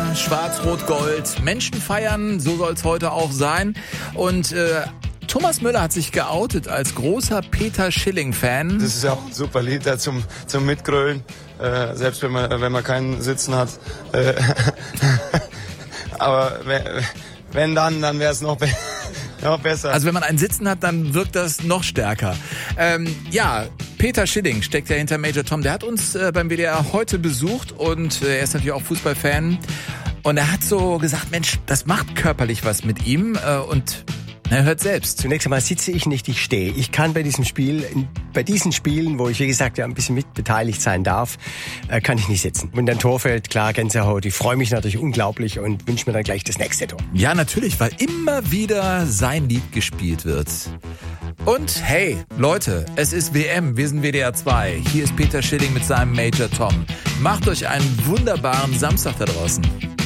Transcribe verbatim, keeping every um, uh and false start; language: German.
Schwarz-Rot-Gold. Menschen feiern, so soll es heute auch sein. Und äh, Thomas Müller hat sich geoutet als großer Peter Schilling-Fan. Das ist ja auch ein super Lied da zum, zum Mitgrölen, äh, selbst wenn man, wenn man keinen Sitzen hat. Äh, aber wenn, wenn dann, dann wäre es noch besser. Ja, besser. Also wenn man einen Sitzen hat, dann wirkt das noch stärker. Ähm, ja, Peter Schilling steckt ja hinter Major Tom. Der hat uns äh, beim W D R heute besucht und äh, er ist natürlich auch Fußballfan. Und er hat so gesagt, Mensch, das macht körperlich was mit ihm äh, und er hört selbst. Zunächst einmal sitze ich nicht, ich stehe. Ich kann bei diesem Spiel, bei diesen Spielen, wo ich, wie gesagt, ja ein bisschen mitbeteiligt sein darf, äh, kann ich nicht sitzen. Wenn dann Tor fällt, klar, Gänsehaut. Ich freue mich natürlich unglaublich und wünsche mir dann gleich das nächste Tor. Ja, natürlich, weil immer wieder sein Lied gespielt wird. Und hey, Leute, es ist W M, wir sind W D R zwei. Hier ist Peter Schilling mit seinem Major Tom. Macht euch einen wunderbaren Samstag da draußen.